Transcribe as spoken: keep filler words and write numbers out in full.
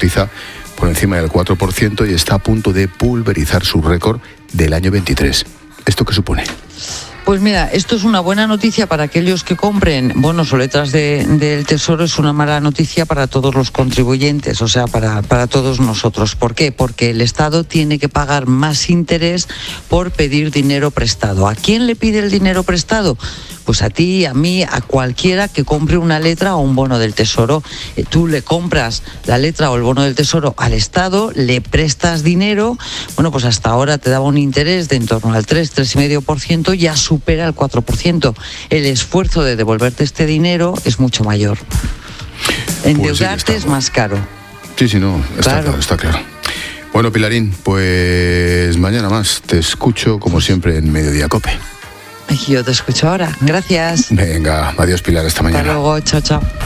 cotiza por encima del cuatro por ciento y está a punto de pulverizar su récord del año veintitrés. ¿Esto qué supone? Pues mira, esto es una buena noticia para aquellos que compren bonos o letras de, del Tesoro, es una mala noticia para todos los contribuyentes, o sea, para, para todos nosotros. ¿Por qué? Porque el Estado tiene que pagar más interés por pedir dinero prestado. ¿A quién le pide el dinero prestado? Pues a ti, a mí, a cualquiera que compre una letra o un bono del Tesoro. Eh, tú le compras la letra o el bono del Tesoro al Estado, le prestas dinero, bueno, pues hasta ahora te daba un interés de en torno al tres, tres coma cinco por ciento, ya supera el cuatro por ciento. El esfuerzo de devolverte este dinero es mucho mayor. Endeudarte pues sí, es más caro. Sí, sí, no, está claro. claro, está claro. Bueno, Pilarín, pues mañana más. Te escucho, como siempre, en Mediodía Cope. Yo te escucho ahora. Gracias. Venga, adiós, Pilar, hasta mañana. Hasta luego, chao, chao.